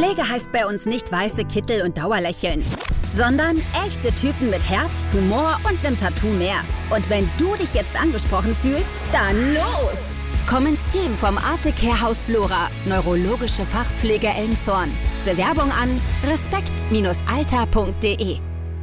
Pflege heißt bei uns nicht weiße Kittel und Dauerlächeln, sondern echte Typen mit Herz, Humor und einem Tattoo mehr. Und wenn du dich jetzt angesprochen fühlst, dann los! Komm ins Team vom Artecare Haus Flora, neurologische Fachpflege Elmshorn. Bewerbung an respekt-alter.de.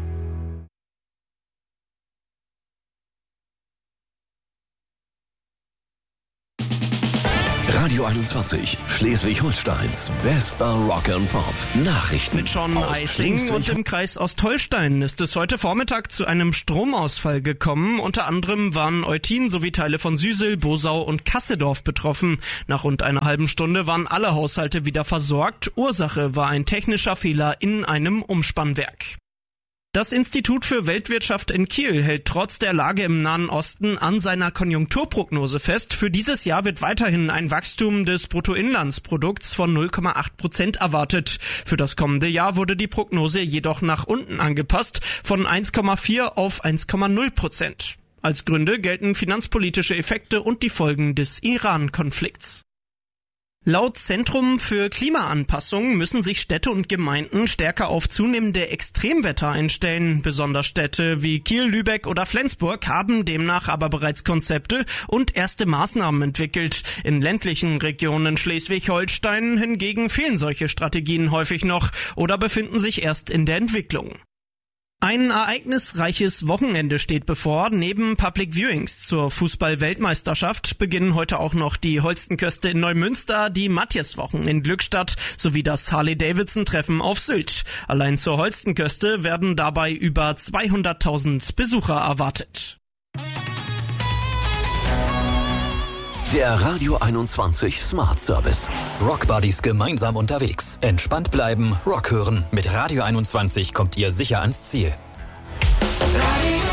Radio 21, Schleswig-Holsteins bester Rock and Pop. Nachrichten mit Sean Eisling und im Kreis Ostholstein ist es heute Vormittag zu einem Stromausfall gekommen. Unter anderem waren Eutin sowie Teile von Süsel, Bosau und Kassedorf betroffen. Nach rund einer halben Stunde waren alle Haushalte wieder versorgt. Ursache war ein technischer Fehler in einem Umspannwerk. Das Institut für Weltwirtschaft in Kiel hält trotz der Lage im Nahen Osten an seiner Konjunkturprognose fest. Für dieses Jahr wird weiterhin ein Wachstum des Bruttoinlandsprodukts von 0,8% erwartet. Für das kommende Jahr wurde die Prognose jedoch nach unten angepasst, von 1,4 auf 1,0%. Als Gründe gelten finanzpolitische Effekte und die Folgen des Iran-Konflikts. Laut Zentrum für Klimaanpassung müssen sich Städte und Gemeinden stärker auf zunehmende Extremwetter einstellen. Besonders Städte wie Kiel, Lübeck oder Flensburg haben demnach aber bereits Konzepte und erste Maßnahmen entwickelt. In ländlichen Regionen Schleswig-Holstein hingegen fehlen solche Strategien häufig noch oder befinden sich erst in der Entwicklung. Ein ereignisreiches Wochenende steht bevor. Neben Public Viewings zur Fußball-Weltmeisterschaft beginnen heute auch noch die Holstenköste in Neumünster, die Matjeswochen in Glückstadt sowie das Harley-Davidson-Treffen auf Sylt. Allein zur Holstenküste werden dabei über 200.000 Besucher erwartet. Der Radio 21 Smart Service. Rock Buddies gemeinsam unterwegs. Entspannt bleiben, Rock hören. Mit Radio 21 kommt ihr sicher ans Ziel. Radio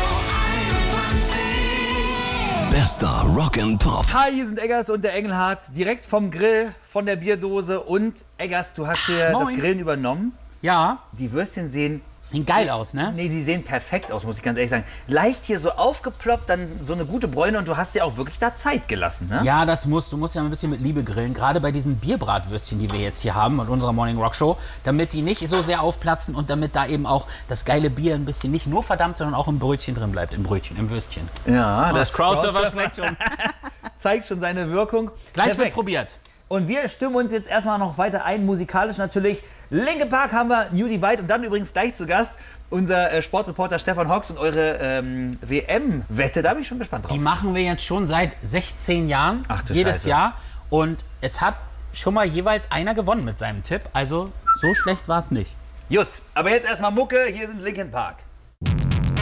21. Bester Rock and Pop. Hi, hier sind Eggers und der Engelhardt. Direkt vom Grill, von der Bierdose. Und Eggers, du hast hier das Grillen übernommen. Ja. Die Würstchen sehen geil aus, ne? Nee, die sehen perfekt aus, muss ich ganz ehrlich sagen. Leicht hier so aufgeploppt, dann so eine gute Bräune und du hast ja auch wirklich da Zeit gelassen, ne? Ja, du musst ja ein bisschen mit Liebe grillen, gerade bei diesen Bierbratwürstchen, die wir jetzt hier haben in unserer Morning Rock Show, damit die nicht so sehr aufplatzen und damit da eben auch das geile Bier ein bisschen nicht nur verdammt, sondern auch im Brötchen drin bleibt, im Würstchen. Ja, das Crowdsurfer schmeckt schon. Zeigt schon seine Wirkung. Gleich Perfekt. wird probiert. Und wir stimmen uns jetzt erstmal noch weiter ein, musikalisch natürlich. Linkin Park haben wir, New Divide und dann übrigens gleich zu Gast unser Sportreporter Stefan Hocks und eure WM-Wette, da bin ich schon gespannt drauf. Die machen wir jetzt schon seit 16 Jahren, jedes Jahr. Und es hat schon mal jeweils einer gewonnen mit seinem Tipp, also so schlecht war es nicht. Gut, aber jetzt erstmal Mucke, hier sind Linkin Park.